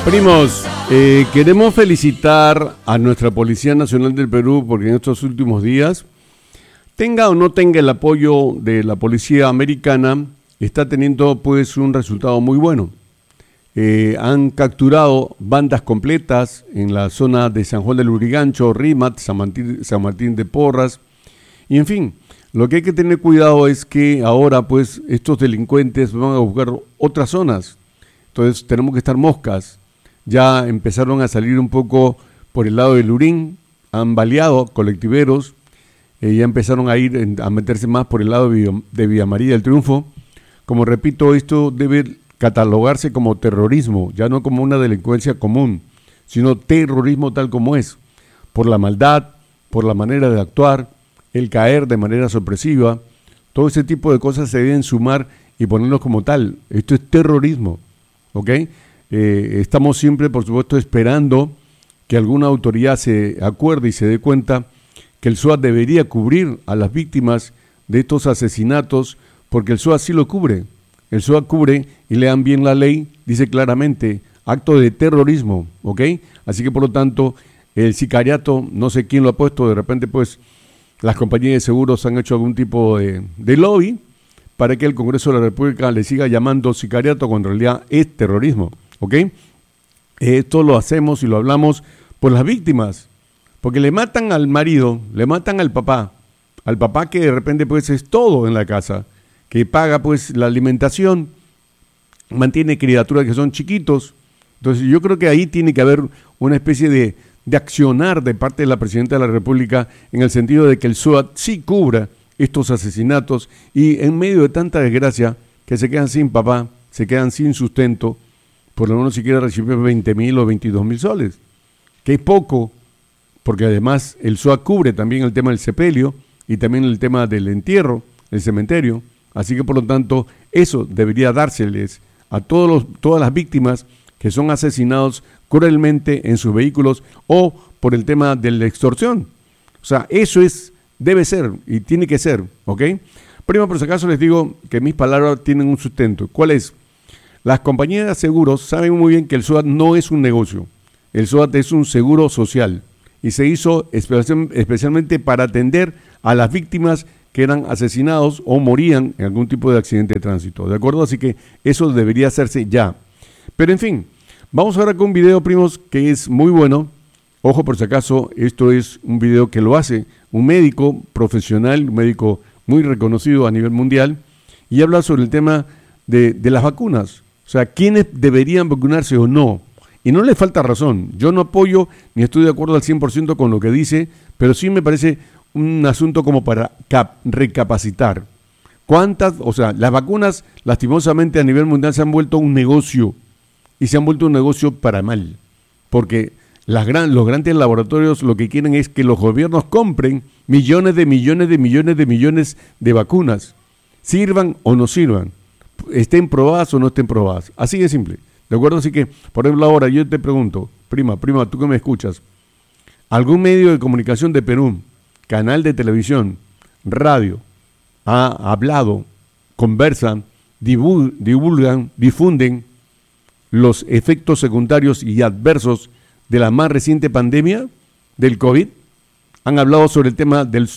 Primos, queremos felicitar a nuestra Policía Nacional del Perú porque en estos últimos días, tenga o no tenga el apoyo de la policía americana, está teniendo pues un resultado muy bueno. Han capturado bandas completas en la zona de San Juan del Lurigancho, Rímac, San Martín de Porras, y en fin, lo que hay que tener cuidado es que ahora pues estos delincuentes van a buscar otras zonas, entonces tenemos que estar moscas. Ya empezaron a salir un poco por el lado de Lurín, han baleado colectiveros, ya empezaron a ir a meterse más por el lado de Villa María del Triunfo. Como repito, esto debe catalogarse como terrorismo, ya no como una delincuencia común, sino terrorismo tal como es, por la maldad, por la manera de actuar, el caer de manera sorpresiva, todo ese tipo de cosas se deben sumar y ponerlos como tal. Esto es terrorismo, ¿ok? Estamos siempre, por supuesto, esperando que alguna autoridad se acuerde y se dé cuenta que el SWAT debería cubrir a las víctimas de estos asesinatos, porque el SWAT sí lo cubre. El SWAT cubre, y lean bien la ley, dice claramente, acto de terrorismo, ¿ok? Así que, por lo tanto, el sicariato, no sé quién lo ha puesto, de repente, pues, las compañías de seguros han hecho algún tipo de lobby para que el Congreso de la República le siga llamando sicariato cuando en realidad es terrorismo. ¿Ok? Esto lo hacemos y lo hablamos por las víctimas, porque le matan al marido, le matan al papá que de repente pues es todo en la casa, que paga pues la alimentación, mantiene criaturas que son chiquitos. Entonces yo creo que ahí tiene que haber una especie de accionar de parte de la Presidenta de la República en el sentido de que el SWAT sí cubra estos asesinatos y en medio de tanta desgracia que se quedan sin papá, se quedan sin sustento, por lo menos siquiera recibir 20.000 o 22.000 soles, que es poco, porque además el SWAT cubre también el tema del sepelio y también el tema del entierro, el cementerio, así que por lo tanto eso debería dárseles a todas las víctimas que son asesinados cruelmente en sus vehículos o por el tema de la extorsión. O sea, eso debe ser y tiene que ser, ¿ok? Primero, por si acaso les digo que mis palabras tienen un sustento. ¿Cuál es? Las compañías de seguros saben muy bien que el SWAT no es un negocio. El SWAT es un seguro social y se hizo especialmente para atender a las víctimas que eran asesinados o morían en algún tipo de accidente de tránsito. ¿De acuerdo? Así que eso debería hacerse ya. Pero en fin, vamos ahora con un video, primos, que es muy bueno. Ojo, por si acaso, esto es un video que lo hace un médico profesional, un médico muy reconocido a nivel mundial, y habla sobre el tema de las vacunas. O sea, ¿quiénes deberían vacunarse o no? Y no le falta razón. Yo no apoyo ni estoy de acuerdo al 100% con lo que dice, pero sí me parece un asunto como para recapacitar. Las vacunas lastimosamente a nivel mundial se han vuelto un negocio y se han vuelto un negocio para mal, porque los grandes laboratorios lo que quieren es que los gobiernos compren millones de vacunas, sirvan o no sirvan, estén probadas o no estén probadas. Así de simple, ¿de acuerdo? Así que, por ejemplo, ahora yo te pregunto, prima, tú que me escuchas, ¿algún medio de comunicación de Perú, canal de televisión, radio, ha hablado, conversan, divulgan, difunden los efectos secundarios y adversos de la más reciente pandemia del COVID? Han hablado sobre el tema del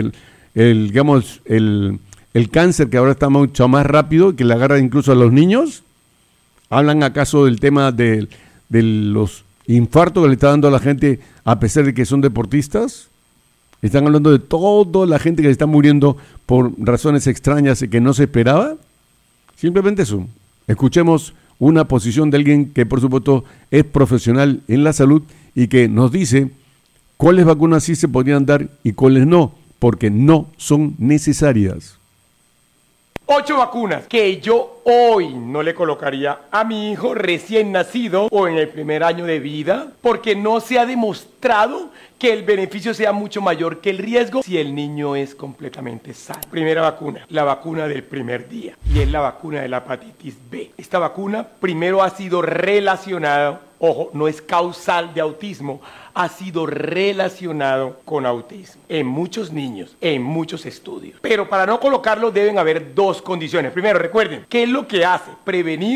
el cáncer, que ahora está mucho más rápido, que le agarra incluso a los niños. ¿Hablan acaso del tema de los infartos que le está dando a la gente a pesar de que son deportistas? ¿Están hablando de toda la gente que se está muriendo por razones extrañas y que no se esperaba? Simplemente eso. Escuchemos una posición de alguien que por supuesto es profesional en la salud y que nos dice cuáles vacunas sí se podrían dar y cuáles no, porque no son necesarias. 8 vacunas que yo hoy no le colocaría a mi hijo recién nacido o en el primer año de vida, porque no se ha demostrado que el beneficio sea mucho mayor que el riesgo si el niño es completamente sano. Primera vacuna, la vacuna del primer día, y es la vacuna de la hepatitis B. Esta vacuna primero ha sido relacionada, ojo, no es causal de autismo, ha sido relacionado con autismo en muchos niños, en muchos estudios. Pero para no colocarlo deben haber dos condiciones. Primero, recuerden, ¿qué es lo que hace? Prevenir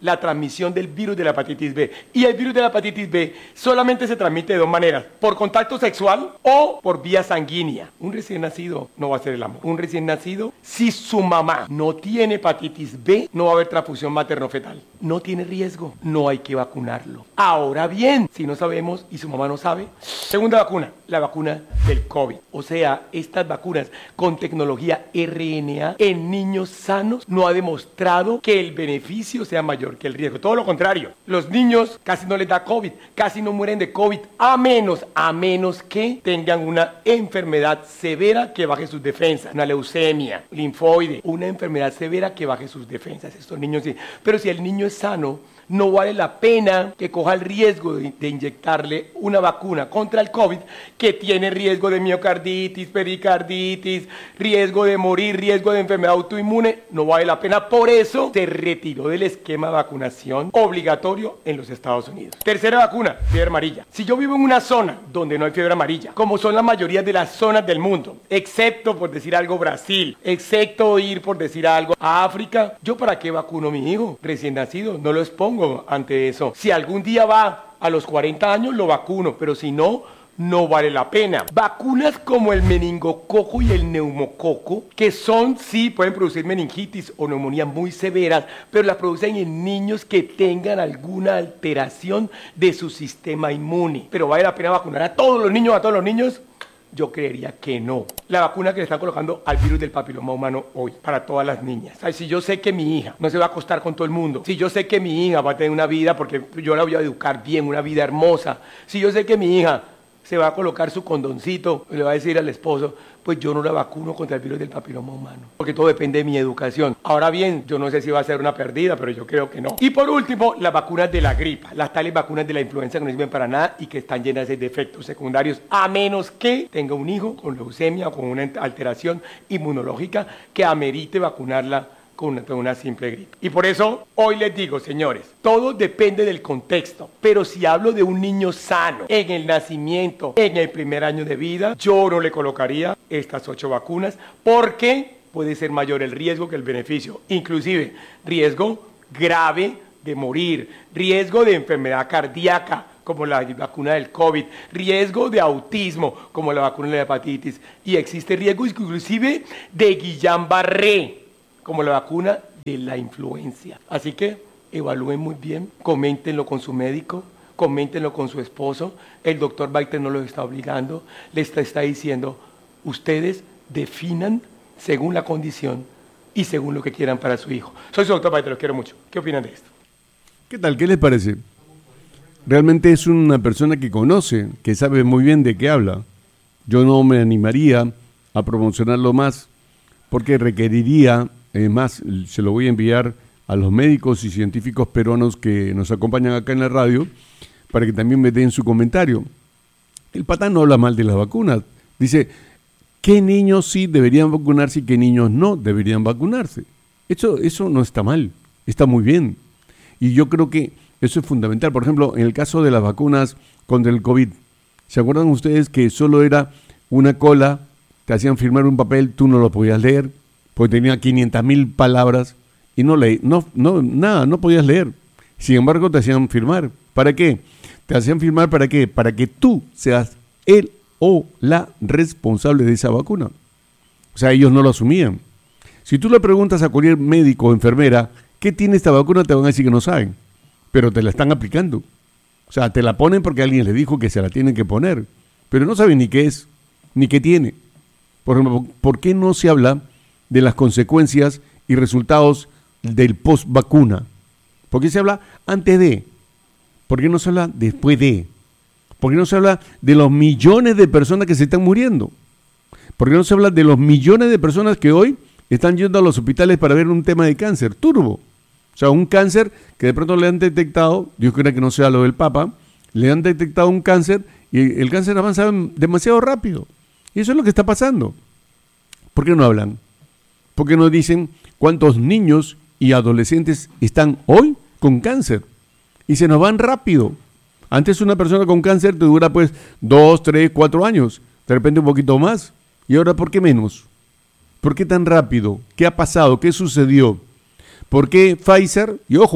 la transmisión del virus de la hepatitis B. Y el virus de la hepatitis B solamente se transmite de dos maneras, por contacto sexual o por vía sanguínea. Un recién nacido no va a hacer el amor. Un recién nacido, si su mamá no tiene hepatitis B, no va a haber transfusión materno-fetal. No tiene riesgo, no hay que vacunarlo. Ahora bien, si no sabemos y su mamá no sabe, segunda vacuna, la vacuna del COVID. O sea, estas vacunas con tecnología RNA en niños sanos no ha demostrado que el beneficio sea mayor que el riesgo. Todo lo contrario, los niños casi no les da COVID, casi no mueren de COVID, a menos que tengan una enfermedad severa que baje sus defensas, una leucemia, linfoide, una enfermedad severa que baje sus defensas. Estos niños sí. Pero si el niño es sano, no vale la pena que coja el riesgo de inyectarle una vacuna contra el COVID que tiene riesgo de miocarditis, pericarditis, riesgo de morir, riesgo de enfermedad autoinmune. No vale la pena. Por eso se retiró del esquema de vacunación obligatorio en los Estados Unidos. Tercera vacuna, fiebre amarilla. Si yo vivo en una zona donde no hay fiebre amarilla, como son la mayoría de las zonas del mundo, excepto, por decir algo, Brasil, excepto ir, por decir algo, a África, ¿yo para qué vacuno a mi hijo recién nacido? No lo expongo ante eso. Si algún día va a los 40 años, lo vacuno, pero si no, no vale la pena. Vacunas como el meningococo y el neumococo, que sí pueden producir meningitis o neumonía muy severas, pero las producen en niños que tengan alguna alteración de su sistema inmune. Pero vale la pena vacunar a todos los niños. Yo creería que no. La vacuna que le están colocando al virus del papiloma humano hoy, para todas las niñas. Ay, si yo sé que mi hija no se va a acostar con todo el mundo, si yo sé que mi hija va a tener una vida, porque yo la voy a educar bien, una vida hermosa, si yo sé que mi hija se va a colocar su condoncito y le va a decir al esposo, pues yo no la vacuno contra el virus del papiloma humano, porque todo depende de mi educación. Ahora bien, yo no sé si va a ser una perdida, pero yo creo que no. Y por último, las vacunas de la gripa, las tales vacunas de la influenza que no sirven para nada y que están llenas de defectos secundarios, a menos que tenga un hijo con leucemia o con una alteración inmunológica que amerite vacunarla con una simple gripe. Y por eso hoy les digo, señores, todo depende del contexto, pero si hablo de un niño sano en el nacimiento, en el primer año de vida, yo no le colocaría estas 8 vacunas porque puede ser mayor el riesgo que el beneficio, inclusive riesgo grave de morir, riesgo de enfermedad cardíaca, como la vacuna del COVID, riesgo de autismo, como la vacuna de la hepatitis, y existe riesgo inclusive de Guillain-Barré, como la vacuna de la influencia. Así que evalúen muy bien, coméntenlo con su médico, coméntenlo con su esposo. El doctor Baiter no los está obligando, les está diciendo, ustedes definan según la condición y según lo que quieran para su hijo. Soy su doctor Baiter, los quiero mucho. ¿Qué opinan de esto? ¿Qué tal? ¿Qué les parece? Realmente es una persona que conoce, que sabe muy bien de qué habla. Yo no me animaría a promocionarlo más porque requeriría, más, se lo voy a enviar a los médicos y científicos peruanos que nos acompañan acá en la radio para que también me den su comentario. El patán no habla mal de las vacunas. Dice, ¿qué niños sí deberían vacunarse y qué niños no deberían vacunarse? Eso no está mal, está muy bien. Y yo creo que eso es fundamental. Por ejemplo, en el caso de las vacunas contra el COVID, ¿se acuerdan ustedes que solo era una cola? Te hacían firmar un papel, tú no lo podías leer, porque tenía 500,000 palabras y no podías leer. Sin embargo, te hacían firmar. ¿Para qué? Te hacían firmar ¿para qué? Para que tú seas el o la responsable de esa vacuna. O sea, ellos no lo asumían. Si tú le preguntas a cualquier médico o enfermera, ¿qué tiene esta vacuna? Te van a decir que no saben, pero te la están aplicando. O sea, te la ponen porque alguien les dijo que se la tienen que poner, pero no saben ni qué es, ni qué tiene. Por ejemplo, ¿por qué no se habla de las consecuencias y resultados del post-vacuna? ¿Por qué se habla antes de? ¿Por qué no se habla después de? ¿Por qué no se habla de los millones de personas que se están muriendo? ¿Por qué no se habla de los millones de personas que hoy están yendo a los hospitales para ver un tema de cáncer turbo? O sea, un cáncer que de pronto le han detectado, Dios quiera que no sea lo del Papa, le han detectado un cáncer y el cáncer avanza demasiado rápido. Y eso es lo que está pasando. ¿Por qué no hablan? ¿Por qué no dicen cuántos niños y adolescentes están hoy con cáncer? Y se nos van rápido. Antes una persona con cáncer te dura pues 2, 3, 4 años. De repente un poquito más. ¿Y ahora por qué menos? ¿Por qué tan rápido? ¿Qué ha pasado? ¿Qué sucedió? ¿Por qué Pfizer, y ojo,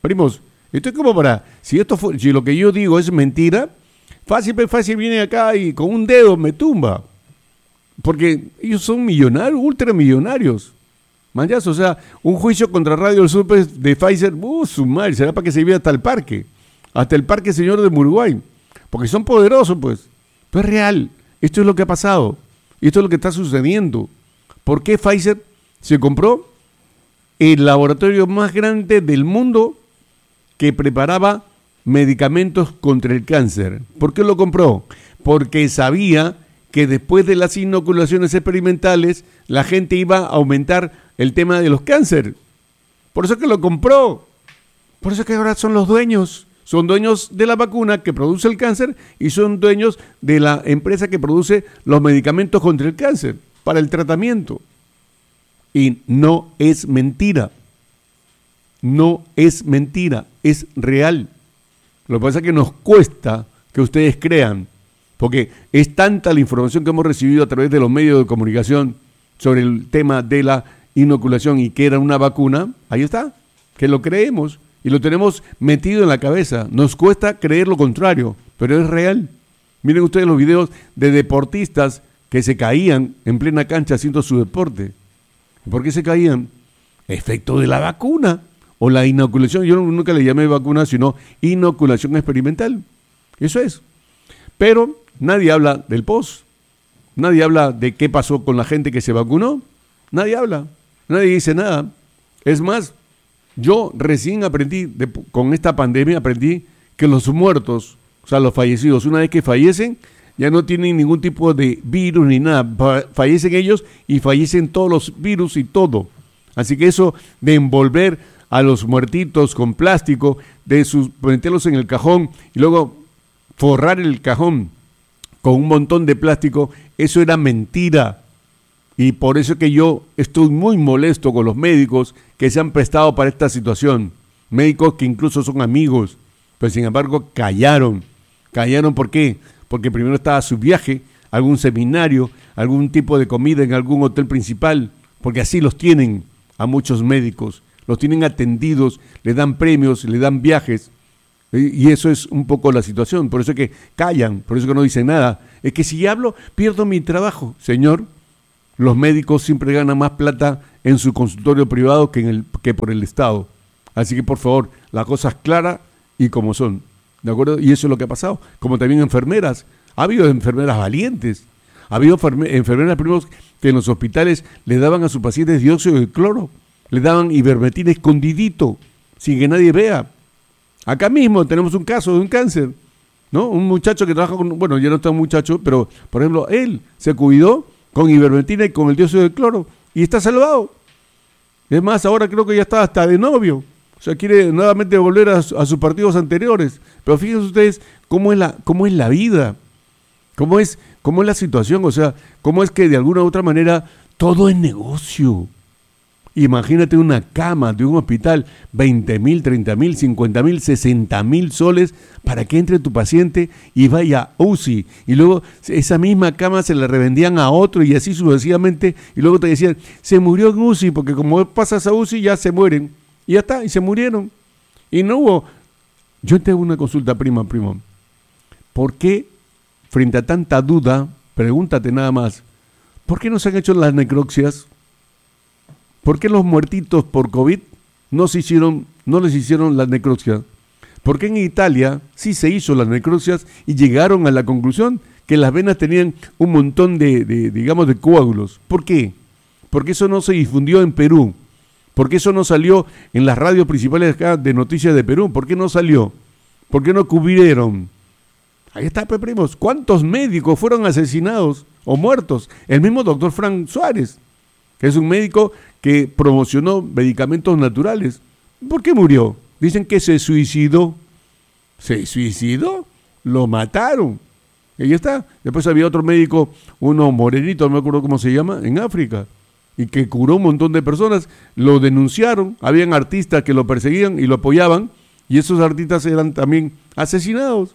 Primos, esto es como para, si lo que yo digo es mentira, fácil viene acá y con un dedo me tumba. Porque ellos son millonarios, ultramillonarios. Manchazo, o sea, un juicio contra Radio Super de Pfizer, su madre, será para que se lleve hasta el parque señor de Uruguay. Porque son poderosos, pues. Esto es real. Esto es lo que ha pasado. Y esto es lo que está sucediendo. ¿Por qué Pfizer se compró el laboratorio más grande del mundo que preparaba medicamentos contra el cáncer? ¿Por qué lo compró? Porque sabía que después de las inoculaciones experimentales la gente iba a aumentar el tema de los cánceres. Por eso que lo compró. Por eso que ahora son los dueños. Son dueños de la vacuna que produce el cáncer y son dueños de la empresa que produce los medicamentos contra el cáncer para el tratamiento. Y no es mentira. No es mentira, es real. Lo que pasa es que nos cuesta que ustedes crean, porque es tanta la información que hemos recibido a través de los medios de comunicación sobre el tema de la inoculación y que era una vacuna, ahí está, que lo creemos y lo tenemos metido en la cabeza. Nos cuesta creer lo contrario, pero es real. Miren ustedes los videos de deportistas que se caían en plena cancha haciendo su deporte. ¿Por qué se caían? Efecto de la vacuna o la inoculación. Yo nunca le llamé vacuna, sino inoculación experimental. Eso es. Pero nadie habla del post. Nadie habla de qué pasó con la gente que se vacunó. Nadie habla. Nadie dice nada. Es más, yo recién aprendí, con esta pandemia, aprendí que los muertos, o sea, los fallecidos, una vez que fallecen, ya no tienen ningún tipo de virus ni nada. Fallecen ellos y fallecen todos los virus y todo. Así que eso de envolver a los muertitos con plástico, meterlos en el cajón y luego forrar el cajón con un montón de plástico, eso era mentira. Y por eso que yo estoy muy molesto con los médicos que se han prestado para esta situación. Médicos que incluso son amigos, pero sin embargo callaron. ¿Callaron por qué? Porque primero estaba su viaje, algún seminario, algún tipo de comida en algún hotel principal, porque así los tienen a muchos médicos. Los tienen atendidos, le dan premios, le dan viajes. Y eso es un poco la situación. Por eso es que callan, por eso que no dicen nada. Es que si hablo, pierdo mi trabajo. Señor, los médicos siempre ganan más plata en su consultorio privado que por el Estado. Así que, por favor, las cosas claras y como son. ¿De acuerdo? Y eso es lo que ha pasado. Como también enfermeras. Ha habido enfermeras valientes. Ha habido enfermeras, primos, que en los hospitales le daban a sus pacientes dióxido de cloro. Le daban ivermectina escondidito, sin que nadie vea. Acá mismo tenemos un caso de un cáncer, ¿no? Un muchacho que trabaja con, bueno, ya no está un muchacho, pero, por ejemplo, él se cuidó con ivermectina y con el dióxido de cloro y está salvado. Es más, ahora creo que ya está hasta de novio. O sea, quiere nuevamente volver a sus partidos anteriores. Pero fíjense ustedes cómo es la vida, cómo es la situación, o sea, cómo es que de alguna u otra manera todo es negocio. Imagínate una cama de un hospital, 20,000, 30,000, 50,000, 60,000 soles para que entre tu paciente y vaya a UCI. Y luego esa misma cama se la revendían a otro y así sucesivamente. Y luego te decían, se murió en UCI, porque como pasas a UCI ya se mueren. Y ya está, y se murieron. Y no hubo... Yo tengo una consulta, primo. ¿Por qué, frente a tanta duda, pregúntate nada más, ¿por qué no se han hecho las necropsias? ¿Por qué los muertitos por COVID no les hicieron las necropsias? ¿Por qué en Italia sí se hizo las necropsias y llegaron a la conclusión que las venas tenían un montón de coágulos? ¿Por qué? Porque eso no se difundió en Perú. ¿Por qué eso no salió en las radios principales acá de noticias de Perú? ¿Por qué no salió? ¿Por qué no cubrieron? Ahí está, primos. ¿Cuántos médicos fueron asesinados o muertos? El mismo doctor Frank Suárez, que es un médico que promocionó medicamentos naturales. ¿Por qué murió? Dicen que se suicidó. ¿Se suicidó? Lo mataron. Y ahí está. Después había otro médico, uno morenito, no me acuerdo cómo se llama, en África, y que curó un montón de personas. Lo denunciaron. Habían artistas que lo perseguían y lo apoyaban, y esos artistas eran también asesinados.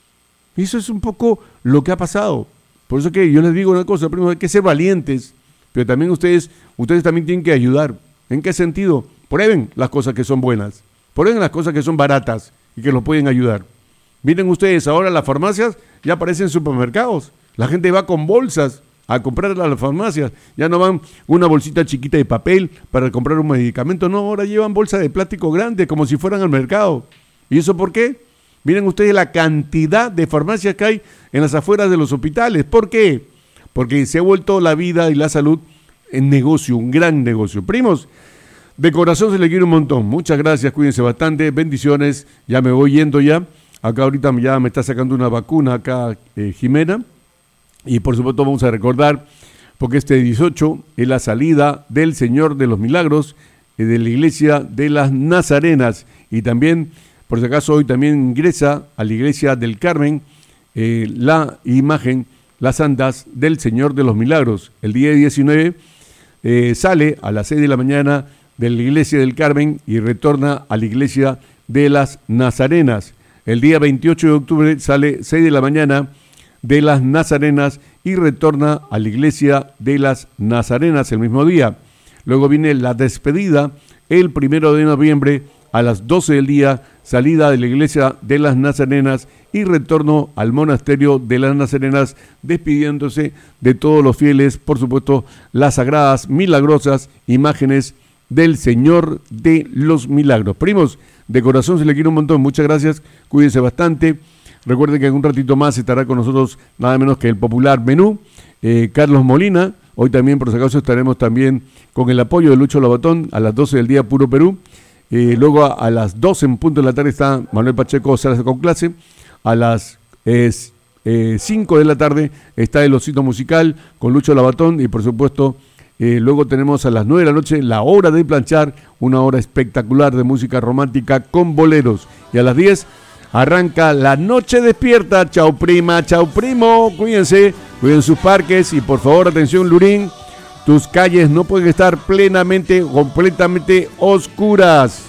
Y eso es un poco lo que ha pasado. Por eso que yo les digo una cosa, primero, hay que ser valientes. Pero también ustedes también tienen que ayudar. ¿En qué sentido? Prueben las cosas que son buenas. Prueben las cosas que son baratas y que los pueden ayudar. Miren ustedes, ahora las farmacias ya parecen supermercados. La gente va con bolsas a comprar a las farmacias. Ya no van una bolsita chiquita de papel para comprar un medicamento. No, ahora llevan bolsas de plástico grandes como si fueran al mercado. ¿Y eso por qué? Miren ustedes la cantidad de farmacias que hay en las afueras de los hospitales. ¿Por qué? Porque se ha vuelto la vida y la salud en negocio, un gran negocio. Primos, de corazón se le quiere un montón. Muchas gracias, cuídense bastante, bendiciones. Ya me voy yendo ya. Acá ahorita ya me está sacando una vacuna acá Jimena. Y por supuesto vamos a recordar, porque este 18 es la salida del Señor de los Milagros de la Iglesia de las Nazarenas. Y también, por si acaso, hoy también ingresa a la Iglesia del Carmen la imagen, las andas del Señor de los Milagros. El día 19 sale a las 6 de la mañana de la Iglesia del Carmen y retorna a la Iglesia de las Nazarenas. El día 28 de octubre sale 6 de la mañana de las Nazarenas y retorna a la Iglesia de las Nazarenas el mismo día. Luego viene la despedida el 1 de noviembre a las 12 del día, salida de la Iglesia de las Nazarenas y retorno al monasterio de las Nazarenas, despidiéndose de todos los fieles, por supuesto, las sagradas, milagrosas imágenes del Señor de los Milagros. Primos, de corazón se le quiere un montón, muchas gracias, cuídense bastante. Recuerden que en un ratito más estará con nosotros nada menos que el popular Menú, Carlos Molina. Hoy también, por si acaso, estaremos también con el apoyo de Lucho Lobatón a las 12 del día, Puro Perú. Luego a las 12 en punto de la tarde está Manuel Pacheco Salas con clase. A las 5 de la tarde está el Osito Musical con Lucho Lobatón. Y por supuesto, luego tenemos a las 9 de la noche La Hora de Planchar, una hora espectacular de música romántica con boleros. Y a las 10 arranca La Noche Despierta. Chau prima, chau primo, cuídense, cuiden sus parques y por favor atención Lurín, tus calles no pueden estar completamente oscuras.